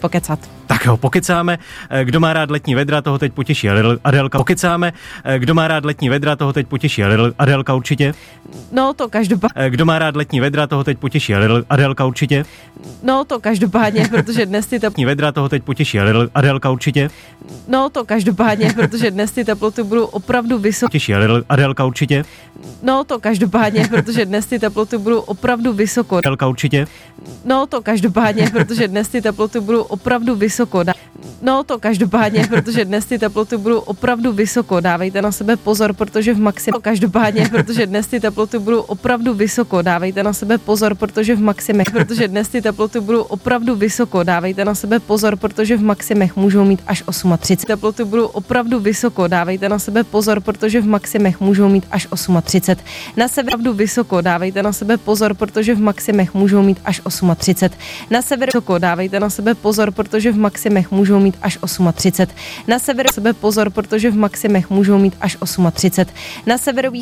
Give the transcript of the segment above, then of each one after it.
pokecat. Tak jo, pokecáme. Kdo má rád letní vedra, toho teď potěší Adélka. Pokecáme. Kdo má rád letní vedra, toho teď potěší Adélka určitě. No to každopádně. Kdo má rád letní vedra, toho teď potěší Adélka určitě. No to každopádně, protože dnes ty letní vedra, toho teď potěší Adélka určitě. No to každopádně, protože dnes ty teploty budou opravdu vysoké. Těší Adélka určitě. No to každopádně, protože dnes ty teploty budou opravdu vysoko. Adélka určitě. No to každopádně, protože dnes ty teploty budou opravdu vysoko. No to každopádně, protože dnes ty teploty budou opravdu vysoko. Dávejte na sebe pozor, protože v maximech. Každopádně, protože dnes ty teploty budou opravdu vysoko. Dávejte na sebe pozor, protože v maximech. Protože dnes ty teploty budou opravdu vysoko. Dávejte na sebe pozor, protože v maximech můžou mít až 38. Teploty budou opravdu vysoko. Dávejte na sebe pozor, protože v maximech můžou mít až 38. Na severu opravdu vysoko. Dávejte na sebe pozor, protože v maximech můžou mít až 38. Na severu vysoko. Dávejte na sebe pozor, protože v maximech můžou mít až 38. Na severu sebe pozor, protože v maximech můžou mít až 38. Na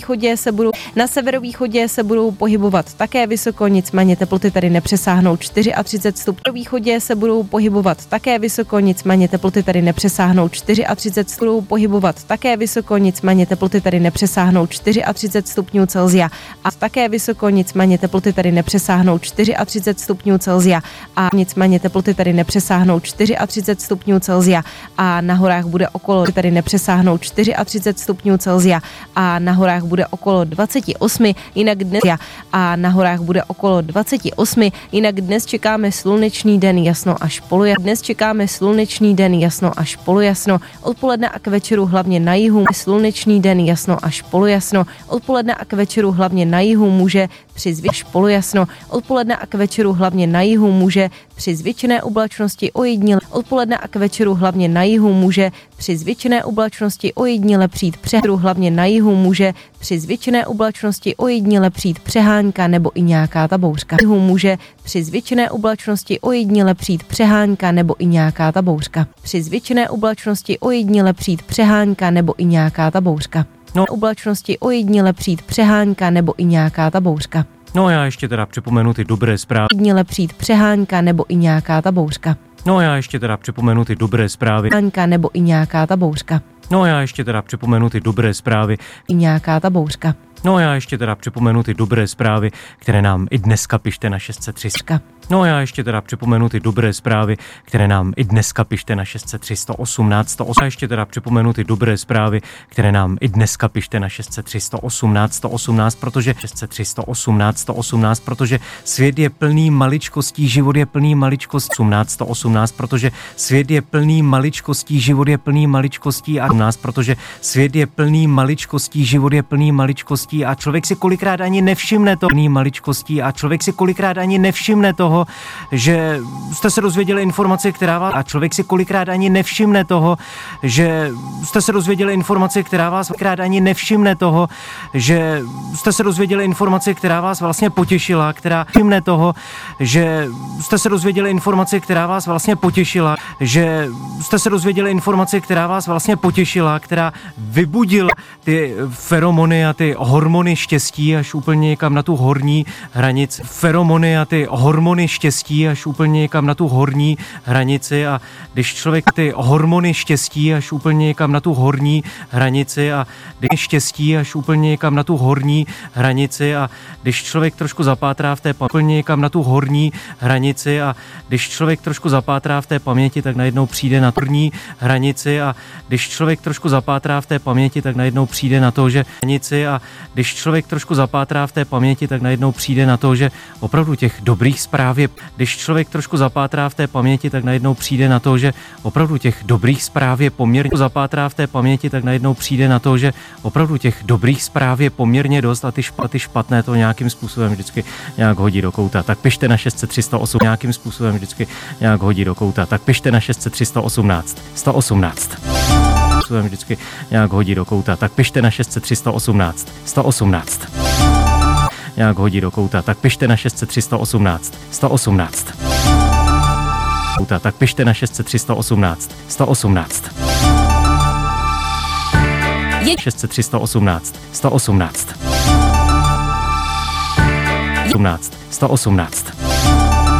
severovýchodě se budou pohybovat také vysoko, nicméně teploty tady nepřesáhnou 34 stupňů. Na východě se budou pohybovat také vysoko, nicméně teploty tady nepřesáhnou 34 stupňů. Budou pohybovat také vysoko, nicméně teploty tady nepřesáhnou 34 stupňů Celsia. A také vysoko, nicméně teploty tady nepřesáhnou 34 stupňů Celsia. A nicméně teploty tady nepřesáhnou 34 stupňů Celsia a na horách bude okolo tady nepřesáhnou 34 stupňů Celsia a na horách bude okolo 28, jinak dnes a na horách bude okolo 28, jinak dnes čekáme slunečný den, jasno až polojasno. Dnes čekáme slunečný den, jasno až polojasno. Odpoledne a k večeru hlavně na jihu slunečný den, jasno až polojasno. Odpoledne a k večeru hlavně na jihu může při polojasno. Odpoledne a k večeru hlavně na jihu může při zvětšené oblačnosti ojediněle. Odpoledne a k večeru hlavně na jihu může při zvětšené oblačnosti ojediněle přijít přehánka. Hlavně na jihu může při zvětšené oblačnosti ojediněle přijít přehánka nebo i nějaká ta bouřka. Jihu může při zvětšené oblačnosti ojediněle přijít přehánka nebo i nějaká ta bouřka. Při zvětšené oblačnosti ojediněle přijít přehánka nebo i nějaká ta bouřka. No, oblačnosti ojediněle přijít přehánka nebo i nějaká ta bouřka. No já ještě teda připomenu ty dobré zprávy. Ojediněle přijít přehánka nebo i nějaká ta bouřka. No já ještě teda připomenu ty dobré zprávy. Přehánka nebo i nějaká ta bouřka. No já ještě teda připomenu ty dobré zprávy. I nějaká ta bouřka. No já ještě teda připomenu ty dobré zprávy, které nám i dneska pište na 603. No já ještě teda připomenu ty dobré zprávy, které nám i dneska pište na 603 118 108. Já ještě teda připomenu ty dobré zprávy, které nám i dneska pište na 603 118 118, protože 603 118 118, protože svět je plný maličkostí, život je plný maličkostí 18 118, protože svět je plný maličkostí, život je plný maličkostí a 18, protože svět je plný maličkostí, život je plný maličkostí a člověk si kolikrát ani nevšimne to plný maličkostí a člověk si kolikrát ani nevšimne toho, že jste se dozvěděli informaci, která vás a člověk si kolikrát ani nevšimne toho, že jste se dozvěděli informaci, která vás kolikrát ani nevšimne toho, že jste se dozvěděli informaci, která vás vlastně potěšila, která všimne toho, že jste se dozvěděli informaci, která vás vlastně potěšila, že jste se dozvěděli informaci, která vás vlastně potěšila, která vybudila ty feromony a ty hormony štěstí až úplně někam na tu horní hranici. Feromony a ty hormony štěstí až úplně někam na tu horní hranici a když člověk ty hormony štěstí až úplně někam na tu horní hranici a když štěstí až úplně někam na tu horní hranici a když člověk trošku zapátrá v té úplně někam na tu horní hranici a když člověk trošku zapátrá v té paměti, tak najednou přijde na horní hranici a když člověk trošku zapátrá v té paměti, tak najednou přijde na to, že hranici a když člověk trošku zapátrá v té paměti, tak najednou přijde na to, že opravdu těch dobrých zpráv je, když člověk trošku zapátrá v té paměti, tak najednou přijde na to, že opravdu těch dobrých zpráv je poměrně zapátrá v té paměti, tak najednou přijde na to, že opravdu těch dobrých zpráv je poměrně dost a ty špatné to nějakým způsobem vždycky nějak hodí do kouta. Tak pište na 603 108 nějakým způsobem vždycky nějak hodí do kouta. Tak pište na 603 118 118. Vždycky nějak hodí do kouta. Tak pište na 603 118 118. Nějak hodí do kouta. Tak pište na 603 118 118. Tak pište na 603 118 118. 603 118 118. 118.